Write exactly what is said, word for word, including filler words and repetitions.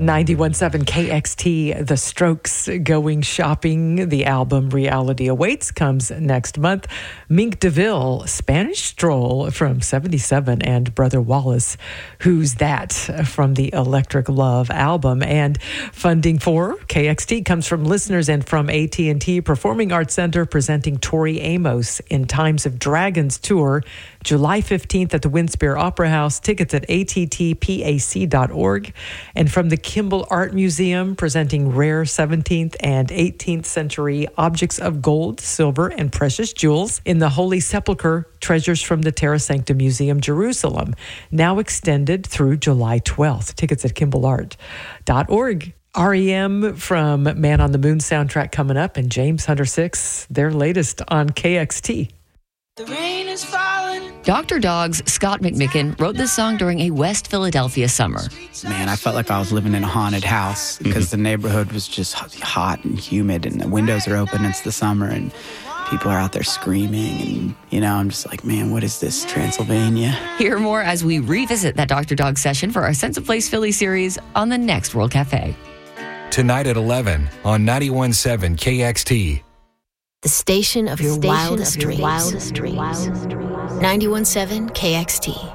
ninety-one point seven K X T, The Strokes Going Shopping. The album Reality Awaits comes next month. Mink DeVille, Spanish Stroll from seventy-seven, and Brother Wallace, Who's That, from the Electric Love album. And funding for K X T comes from listeners and from A T and T Performing Arts Center, presenting Tori Amos in Times of Dragons tour, July fifteenth at the Winspear Opera House. Tickets at A T T P A C dot org. And from the Kimball Art Museum, presenting rare seventeenth and eighteenth century objects of gold, silver, and precious jewels in the Holy Sepulchre, Treasures from the Terra Sancta Museum, Jerusalem, now extended through July twelfth. Tickets at kimball art dot org. R E M from Man on the Moon soundtrack coming up, and James Hunter six, their latest on K X T. The rain is falling. Doctor Dog's Scott McMicken wrote this song during a West Philadelphia summer. Man, I felt like I was living in a haunted house because mm-hmm. the neighborhood was just hot and humid, and the windows are open. It's the summer, and people are out there screaming, and, you know, I'm just like, man, what is this, Transylvania? Hear more as we revisit that Doctor Dog session for our Sense of Place Philly series on the next World Cafe. Tonight at eleven on ninety-one point seven K X T. The station of your station wildest of your dreams. Wildest dreams. ninety-one point seven K X T.